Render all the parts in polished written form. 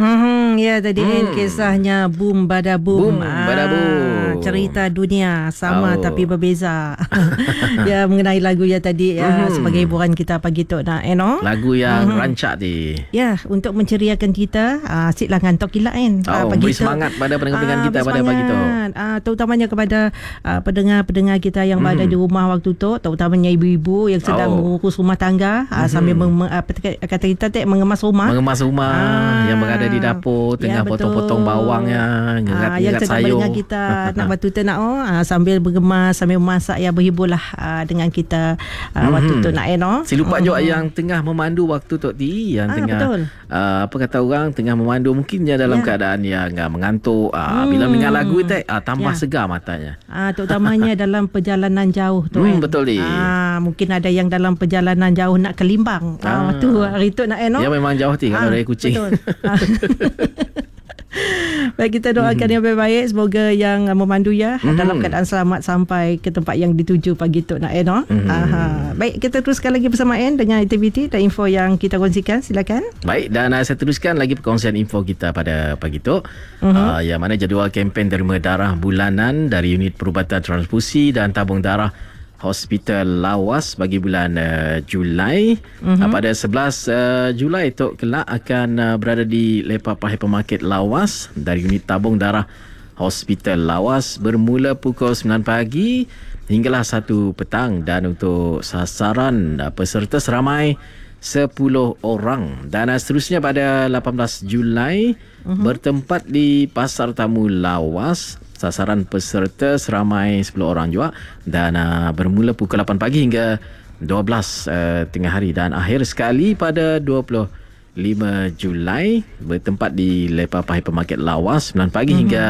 Ya tadi kisahnya Boom Bada Boom. Cerita dunia sama tapi berbeza. Ya, mengenai lagu ya tadi sebagai hiburan kita pagi tu nak lagu yang rancak ni. Ya, untuk menceriakan kita, asyiklah ngantok kilat kan. Beri semangat pada pendengar-pendengar kita pada pagi tu. Terutamanya kepada pendengar-pendengar kita yang berada di rumah waktu tu, terutamanya ibu-ibu yang sedang mengurus rumah tangga sambil kata kita mengemas rumah. Yang berada di dapur tengah potong-potong bawangnya, yang sedang sayur. mendengar kita nak batu nak sambil bergemas, sambil memasak, ya berhiburlah dengan kita waktu tu nak si lupa juga yang tengah memandu waktu Tok T, yang tengah apa kata orang, tengah memandu mungkinnya dalam keadaan yang mengantuk. Bila mendengar lagu itu tambah segar matanya. Terutamanya dalam perjalanan jauh tu betul ni. Mungkin ada yang dalam perjalanan jauh nak ke Limbang. Tu hari tu nak Ya memang jauh ti kalau dari Kuching. Betul. Baik, kita doakan yang baik-baik, semoga yang memandu dalam keadaan selamat sampai ke tempat yang dituju pagi tu nak Baik, kita teruskan lagi bersama dengan aktiviti dan info yang kita kongsikan. Silakan. Baik, dan saya teruskan lagi perkongsian info kita pada pagi tu. Yang mana jadual kempen derma darah bulanan dari unit perubatan transfusi dan tabung darah Hospital Lawas bagi bulan Julai. Pada 11 Julai tu kelak akan berada di Lepak Hypermarket Lawas dari unit tabung darah Hospital Lawas bermula pukul 9 pagi hinggalah 1 petang, dan untuk sasaran peserta seramai 10 orang. Dan seterusnya pada 18 Julai bertempat di Pasar Tamu Lawas. Sasaran peserta seramai 10 orang juga, dan bermula pukul 8 pagi hingga 12 tengah hari, dan akhir sekali pada 25 Julai bertempat di Lepak Hypermarket Lawas 9 pagi hingga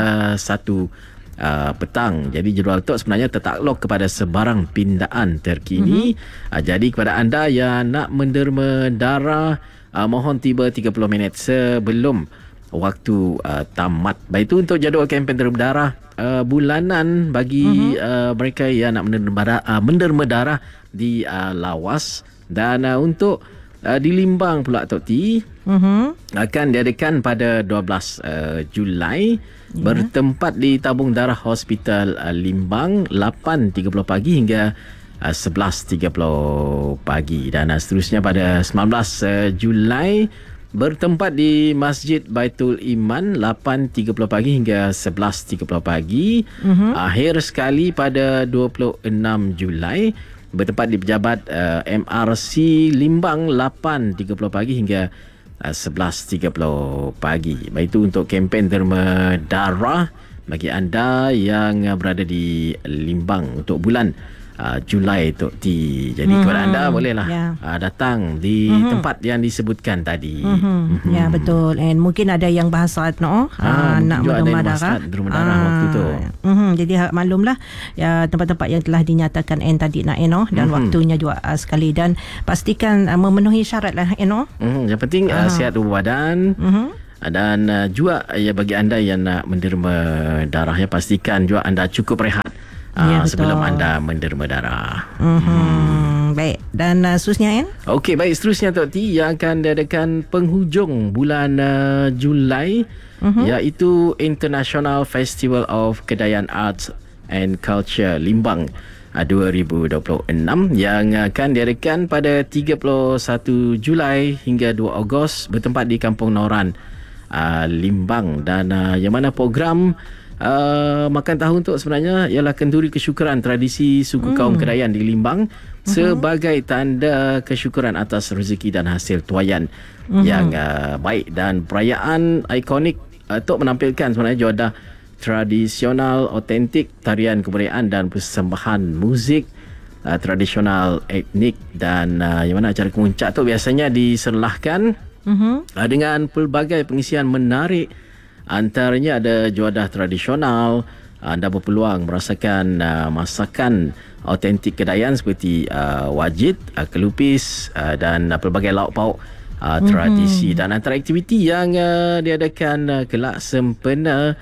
1 petang. Jadi jadual tu sebenarnya tertakluk kepada sebarang pindaan terkini. Jadi kepada anda yang nak menderma darah, mohon tiba 30 minit sebelum waktu tamat. Baik, itu untuk jadual kempen derma darah bulanan bagi mereka yang nak menderma darah di Lawas. Dan untuk di Limbang pula Tok T akan diadakan pada 12 Julai bertempat di tabung darah Hospital Limbang 8.30 pagi hingga 11.30 pagi. Dan seterusnya pada 19 Julai bertempat di Masjid Baitul Iman 8.30 pagi hingga 11.30 pagi. Akhir sekali pada 26 Julai bertempat di pejabat MRC Limbang 8.30 pagi hingga 11.30 pagi. Baik, itu untuk kempen derma darah bagi anda yang berada di Limbang untuk bulan Julai Tok T. Jadi kepada anda bolehlah datang di tempat yang disebutkan tadi. Ya, betul. And mungkin ada yang berhasrat nak menderma darah waktu tu. Jadi maklumlah ya, tempat-tempat yang telah dinyatakan tadi nak dan waktunya juga sekali, dan pastikan memenuhi syarat lah Yang penting sihat tubuh badan. Dan juga bagi anda yang nak menderma darah, pastikan juga anda cukup rehat sebelum anda menderma darah. Baik, dan seterusnya Okey, baik, seterusnya Tok T yang akan diadakan penghujung bulan Julai iaitu International Festival of Kedayan Arts and Culture Limbang 2026 yang akan diadakan pada 31 Julai hingga 2 Ogos bertempat di Kampung Noran Limbang. Dan yang mana program makan tahu untuk sebenarnya ialah kenduri kesyukuran tradisi suku kaum Kedayan di Limbang sebagai tanda kesyukuran atas rezeki dan hasil tuaian yang baik, dan perayaan ikonik untuk menampilkan sebenarnya jodoh tradisional otentik, tarian kebudayaan dan persembahan muzik tradisional etnik. Dan yang mana acara kemuncak tu biasanya diserlahkan dengan pelbagai pengisian menarik. Antaranya ada juadah tradisional. Anda berpeluang merasakan masakan autentik Kedayan seperti wajit, kelupis dan pelbagai lauk pauk tradisi. Dan antara aktiviti yang diadakan kelak sempena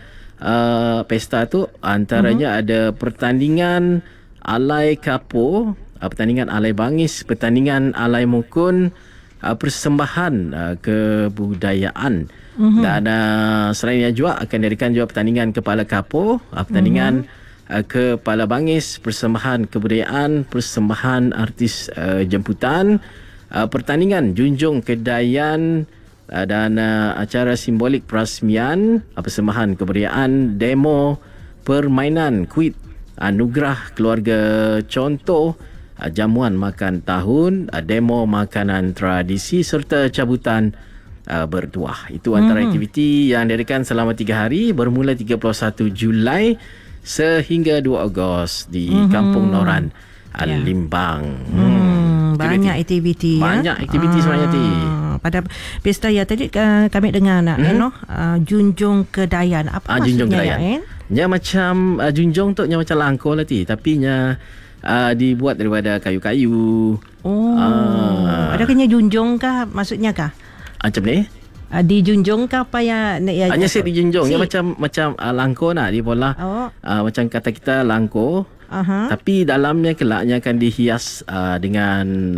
pesta tu antaranya ada pertandingan alai kapur, pertandingan alai bangis, pertandingan alai mukun, persembahan kebudayaan. Dan selain ia juga akan diadakan juga pertandingan kepala kapur, pertandingan kepala bangis, persembahan kebudayaan, persembahan artis jemputan, pertandingan junjung kedayan, dan acara simbolik perasmian, persembahan kebudayaan, demo permainan kuit, anugerah keluarga contoh, jamuan makan tahun, demo makanan tradisi serta cabutan bertuah. Itu antara aktiviti yang diadakan selama 3 hari bermula 31 Julai sehingga 2 Ogos di Kampung Noran, Limbang. Banyak aktiviti. Banyak aktiviti sebenarnya ti. Pada pesta ya tadi kami dengar junjung kedayan. Apa junjung maksudnya kedayan? Nya macam junjung tu nya macam langkau lah ti, tapi nya dibuat daripada kayu-kayu. Adakah junjung kah maksudnya kah? Macam ni? Dijunjung ke apa ya? Hanya set dijunjung. Dia macam langko nak dia pola. Macam kata kita langko. Tapi dalamnya kelaknya akan dihias dengan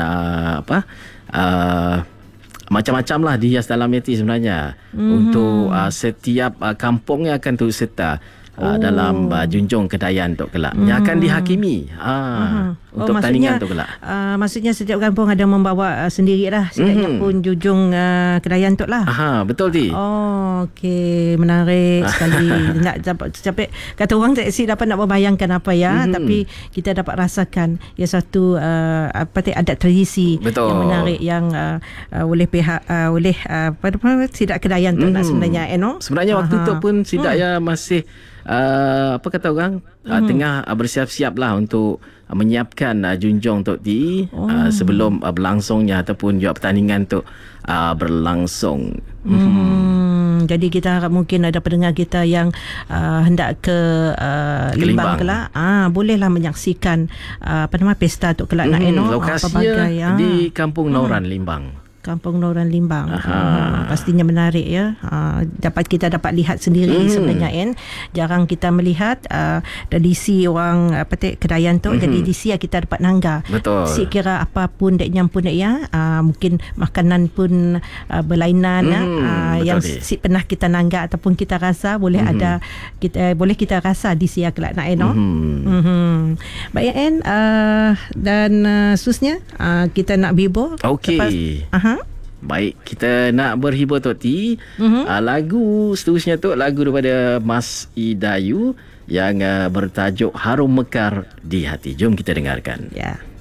macam-macam lah dihias dalamnya tu sebenarnya. Untuk setiap kampungnya akan tu serta dalam junjung kedayan tu kelak. Yang akan dihakimi untuk pertandingan tu kelak. Maksudnya setiap kampung ada membawa sendirilah setidaknya pun junjung kedayan tu lah. Betul ti. Okey, menarik sekali. Nak sampai kata orang tak dapat nak membayangkan apa ya, tapi kita dapat rasakan ya satu adat tradisi. Betul. Yang menarik yang oleh pihak oleh Sidak Kedayan tu nak sebenarnya sebenarnya waktu tu pun Sidak ya masih apa kata orang tengah bersiap-siap lah untuk menyiapkan junjung Tok Ti sebelum berlangsungnya ataupun juga pertandingan tu berlangsung. Jadi kita mungkin ada pendengar kita yang hendak ke Limbang kelak, bolehlah menyaksikan pesta tu kelak nak lokasinya di Kampung Noran Limbang. Kampung Noran Limbang. Pastinya menarik ya. Kita dapat lihat sendiri sebenarnya jarang kita melihat tradisi orang Kedayan tu. Jadi di sini kita dapat nangga. Betul. Sekira apapun dek nyampun dek ya, mungkin makanan pun berlainan yang pernah kita nangga ataupun kita rasa boleh ada boleh kita rasa di sini kelak nak Baik dan susnya kita nak bibur. Okey. Baik, kita nak berhibur Tok Ti. Lagu seterusnya tu lagu daripada Mas Idayu yang bertajuk Harum Mekar di Hati. Jom kita dengarkan. Ya.